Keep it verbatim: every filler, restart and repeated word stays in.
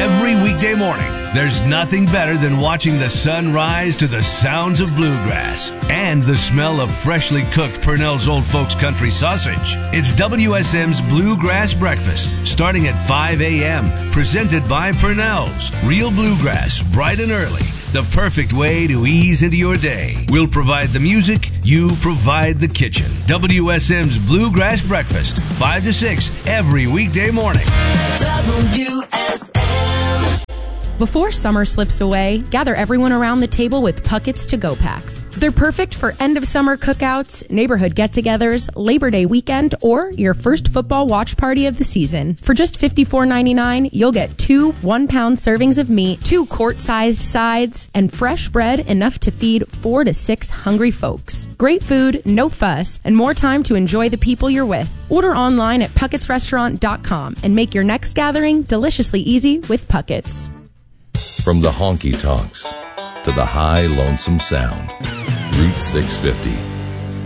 Every weekday morning, there's nothing better than watching the sun rise to the sounds of bluegrass and the smell of freshly cooked Purnell's Old Folks Country sausage. It's W S M's Bluegrass Breakfast, starting at five a.m., presented by Purnell's. Real bluegrass, bright and early. The perfect way to ease into your day. We'll provide the music, you provide the kitchen. W S M's Bluegrass Breakfast, five to six every weekday morning. W S M. Before summer slips away, gather everyone around the table with Puckett's to-go packs. They're perfect for end-of-summer cookouts, neighborhood get-togethers, Labor Day weekend, or your first football watch party of the season. For just fifty-four ninety-nine, you'll get two one-pound servings of meat, two quart-sized sides, and fresh bread enough to feed four to six hungry folks. Great food, no fuss, and more time to enjoy the people you're with. Order online at pucketts restaurant dot com and make your next gathering deliciously easy with Puckett's. From the honky tonks to the high lonesome sound, Route six fifty